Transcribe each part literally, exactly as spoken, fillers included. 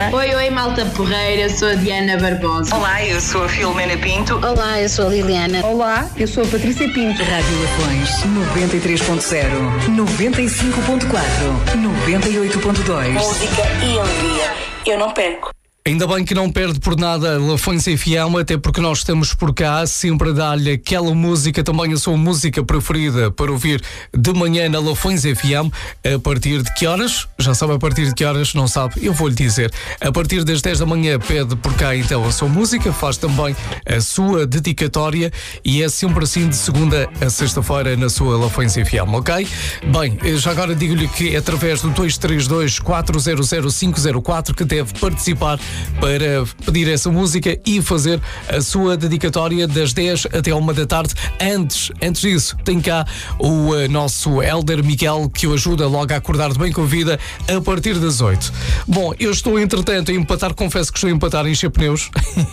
Porreira. Oi, oi, malta porreira, sou a Diana Barbosa. Olá, eu sou a Filomena Pinto. Olá, eu sou a Liliana. Olá, eu sou a Patrícia Pinto. Rádio Lafões, noventa e três ponto zero, noventa e cinco ponto quatro, noventa e oito ponto dois. Música e alegria, eu não perco. Ainda bem que não perde por nada Lafões F M, até porque nós estamos por cá sempre a dar-lhe aquela música, também a sua música preferida para ouvir de manhã na Lafões F M. A partir de que horas? Já sabe a partir de que horas? Não sabe? Eu vou-lhe dizer. A partir das dez da manhã pede por cá então a sua música, faz também a sua dedicatória e é sempre assim de segunda a sexta-feira na sua Lafões F M, ok? Bem, já agora digo-lhe que é através do dois três dois, quatro zero zero, cinco zero quatro que deve participar para pedir essa música e fazer a sua dedicatória das dez até uma da tarde. Antes, antes disso, tem cá o uh, nosso Hélder Miguel que o ajuda logo a acordar de bem com a vida a partir das oito. Bom, eu estou entretanto a empatar, confesso que estou a empatar em encher pneus.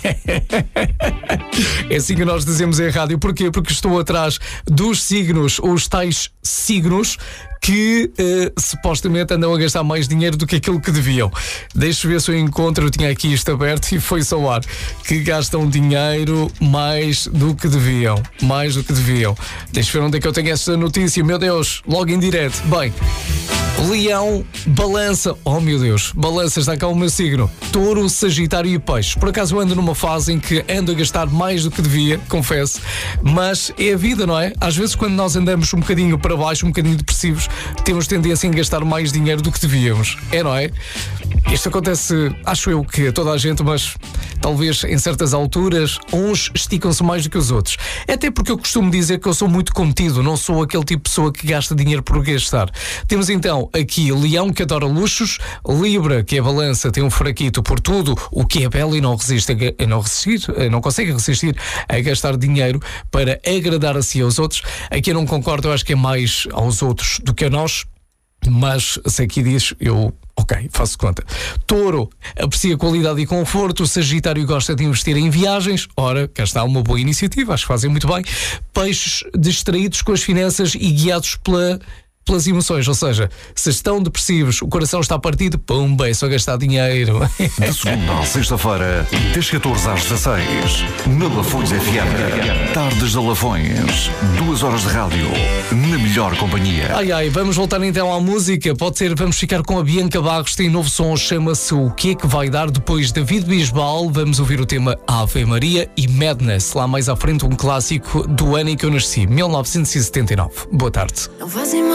É assim que nós dizemos em rádio. Porquê? Porque estou atrás dos signos, os tais signos que uh, supostamente andam a gastar mais dinheiro do que aquilo que deviam. Deixa-me ver se eu encontro, eu tinha aqui isto aberto e foi só ar, que gastam dinheiro mais do que deviam, mais do que deviam. Deixa-me ver onde é que eu tenho essa notícia, meu Deus, logo em direto. Bem, Leão, Balança, oh meu Deus, Balança, está cá o meu signo, Touro, Sagitário e Peixe. Por acaso eu ando numa fase em que ando a gastar mais do que devia, confesso, mas é a vida, não é? Às vezes quando nós andamos um bocadinho para baixo, um bocadinho depressivos, temos tendência em gastar mais dinheiro do que devíamos, é, não é? Isto acontece, acho eu, que a toda a gente, mas talvez em certas alturas uns esticam-se mais do que os outros. Até porque eu costumo dizer que eu sou muito contido, não sou aquele tipo de pessoa que gasta dinheiro por gastar. Temos então aqui Leão, que adora luxos, Libra, que é Balança, tem um fraquito por tudo o que é belo e não resiste a não resistir, não consegue resistir a gastar dinheiro para agradar a si e aos outros. Aqui eu não concordo, eu acho que é mais aos outros do que a nós, mas se aqui diz, eu ok, faço conta. Touro aprecia qualidade e conforto. Sagitário gosta de investir em viagens. Ora, cá está uma boa iniciativa, acho que fazem muito bem. Peixes distraídos com as finanças e guiados pela... pelas emoções, ou seja, se estão depressivos, o coração está partido, pum, bem, só gastar dinheiro. De segunda à sexta-feira, das catorze às dezasseis, na Lafões F M. Tardes da Lafões, duas horas de rádio, na melhor companhia. Ai, ai, vamos voltar então à música. Pode ser, vamos ficar com a Bianca Barros, tem novo som, chama-se O Que É Que Vai Dar. Depois David Bisbal, vamos ouvir o tema Ave Maria e Madness. Lá mais à frente um clássico do ano em que eu nasci, mil novecentos e setenta e nove. Boa tarde. Não fazem